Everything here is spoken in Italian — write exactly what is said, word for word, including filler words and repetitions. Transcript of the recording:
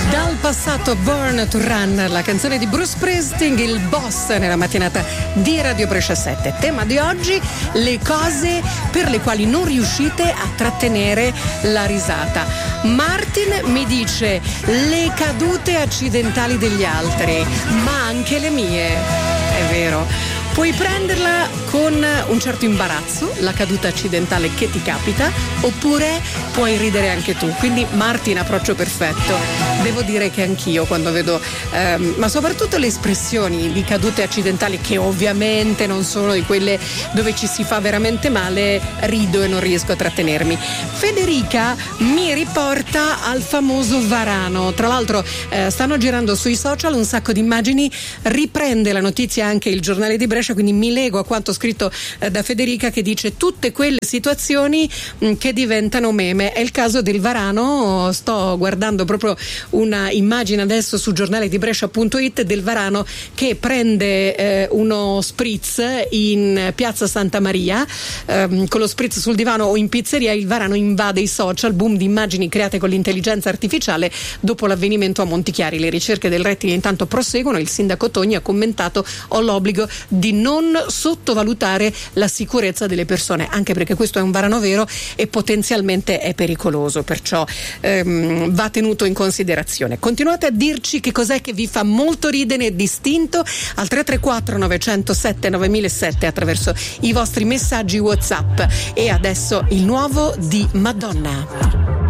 Dal passato Born to Run, la canzone di Bruce Springsteen, il boss nella mattinata di Radio Brescia sette. Tema di oggi: le cose per le quali non riuscite a trattenere la risata. Martin mi dice le cadute accidentali degli altri, ma anche le mie. È vero. Puoi prenderla con un certo imbarazzo, la caduta accidentale che ti capita, oppure puoi ridere anche tu. Quindi Martin, approccio perfetto. Devo dire che anch'io quando vedo, ehm, ma soprattutto le espressioni di cadute accidentali, che ovviamente non sono di quelle dove ci si fa veramente male, rido e non riesco a trattenermi. Federica mi riporta al famoso varano. Tra l'altro eh, stanno girando sui social un sacco di immagini, riprende la notizia anche il Giornale di Brescia, quindi mi lego a quanto scritto eh, da Federica, che dice tutte quelle situazioni mh, che diventano meme. È il caso del varano. Sto guardando proprio una immagine adesso su giornale di brescia punto it del varano che prende eh, uno spritz in piazza Santa Maria, ehm, con lo spritz sul divano o in pizzeria. Il varano invade i social, boom di immagini create con l'intelligenza artificiale dopo l'avvenimento a Montichiari. Le ricerche del rettile intanto proseguono. Il sindaco Togni ha commentato: ho l'obbligo di non sottovalutare la sicurezza delle persone, anche perché questo è un varano vero e potenzialmente è pericoloso, perciò ehm, va tenuto in considerazione. Continuate a dirci che cos'è che vi fa molto ridere e distinto al tre tre quattro nove zero sette nove zero zero sette attraverso i vostri messaggi WhatsApp. E adesso il nuovo di Madonna.